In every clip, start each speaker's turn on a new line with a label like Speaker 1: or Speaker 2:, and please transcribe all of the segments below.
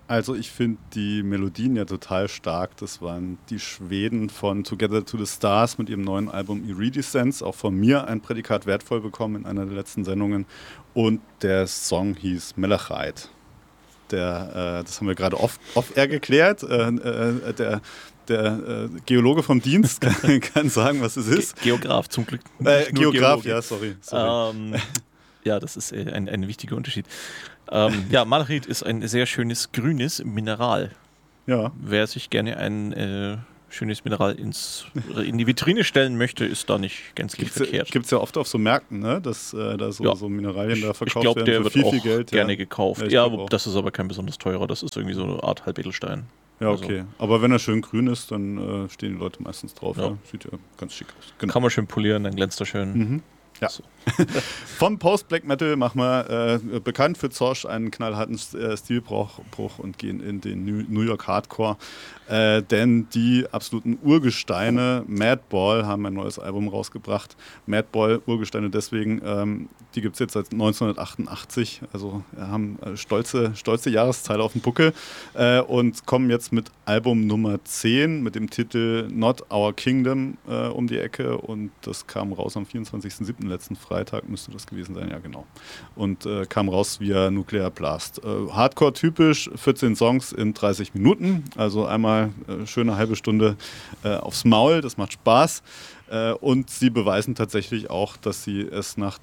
Speaker 1: Also ich finde die Melodien ja total stark. Das waren die Schweden von Together to the Stars mit ihrem neuen Album Iridescence, auch von mir ein Prädikat wertvoll bekommen in einer der letzten Sendungen. Und der Song hieß Melachite. Das haben wir gerade off-air geklärt. Der Geologe vom Dienst kann sagen, was es ist.
Speaker 2: Geograf, zum Glück.
Speaker 1: Geograf, ja, sorry.
Speaker 2: Ja, das ist ein wichtiger Unterschied. Malachit ist ein sehr schönes grünes Mineral.
Speaker 1: Ja.
Speaker 2: Wer sich gerne ein schönes Mineral in die Vitrine stellen möchte, ist da nicht gänzlich verkehrt.
Speaker 1: Gibt es ja oft auf so Märkten, ne? Dass da so Mineralien da verkauft
Speaker 2: werden. Ich glaube, der
Speaker 1: für
Speaker 2: wird
Speaker 1: viel
Speaker 2: auch
Speaker 1: Geld,
Speaker 2: gerne gekauft. Ja, das ist aber kein besonders teurer. Das ist irgendwie so eine Art Halbedelstein.
Speaker 1: Ja, okay. Also. Aber wenn er schön grün ist, dann stehen die Leute meistens drauf. Ja. Sieht ja ganz schick aus.
Speaker 2: Genau. Kann man schön polieren, dann glänzt er schön.
Speaker 1: Mhm. Ja. So. Vom Post-Black Metal machen wir bekannt für Zorsch einen knallharten Stilbruch und gehen in den New York Hardcore. Denn die absoluten Urgesteine, Madball, haben ein neues Album rausgebracht. Madball, Urgesteine deswegen, die gibt es jetzt seit 1988, also haben stolze Jahreszahl auf dem Buckel und kommen jetzt mit Album Nummer 10 mit dem Titel Not Our Kingdom um die Ecke und das kam raus am 24.07. letzten Freitag, müsste das gewesen sein, ja genau. Und kam raus via Nuclear Blast. Hardcore-typisch, 14 Songs in 30 Minuten, also einmal schöne halbe Stunde aufs Maul, das macht Spaß. Und sie beweisen tatsächlich auch, dass sie es nach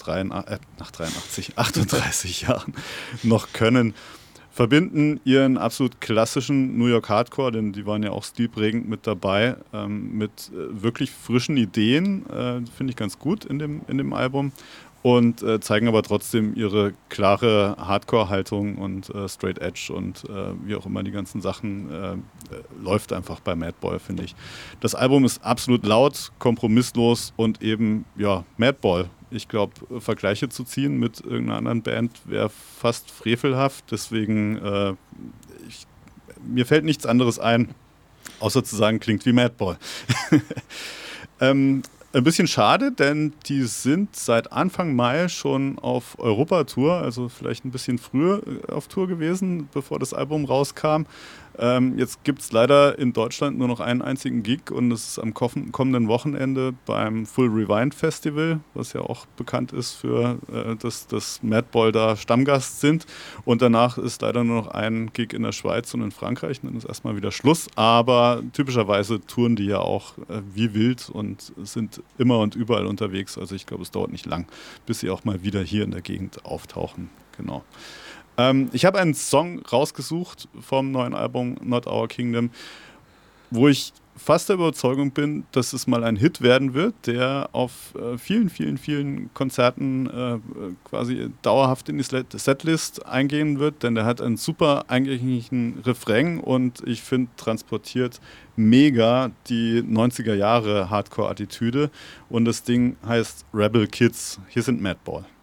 Speaker 1: 38 Jahren noch können. Verbinden ihren absolut klassischen New York Hardcore, denn die waren ja auch stilprägend mit dabei, mit wirklich frischen Ideen, finde ich ganz gut in dem Album. Und zeigen aber trotzdem ihre klare Hardcore-Haltung und Straight Edge und wie auch immer die ganzen Sachen läuft einfach bei Madball, finde ich. Das Album ist absolut laut, kompromisslos und eben, ja, Madball. Ich glaube, Vergleiche zu ziehen mit irgendeiner anderen Band wäre fast frevelhaft. Deswegen, mir fällt nichts anderes ein, außer zu sagen, klingt wie Madball. Ein bisschen schade, denn die sind seit Anfang Mai schon auf Europa-Tour, also vielleicht ein bisschen früher auf Tour gewesen, bevor das Album rauskam. Jetzt gibt es leider in Deutschland nur noch einen einzigen Gig und es ist am kommenden Wochenende beim Full Rewind Festival, was ja auch bekannt ist für dass Madball da Stammgast sind. Und danach ist leider nur noch ein Gig in der Schweiz und in Frankreich. Dann ist erstmal wieder Schluss. Aber typischerweise touren die ja auch wie wild und sind immer und überall unterwegs. Also ich glaube, es dauert nicht lang, bis sie auch mal wieder hier in der Gegend auftauchen. Genau. Ich habe einen Song rausgesucht vom neuen Album Not Our Kingdom, wo ich fast der Überzeugung bin, dass es mal ein Hit werden wird, der auf vielen Konzerten quasi dauerhaft in die Setlist eingehen wird, denn der hat einen super eingängigen Refrain und ich finde, transportiert mega die 90er Jahre Hardcore-Attitüde und das Ding heißt Rebel Kids. Hier sind Madball.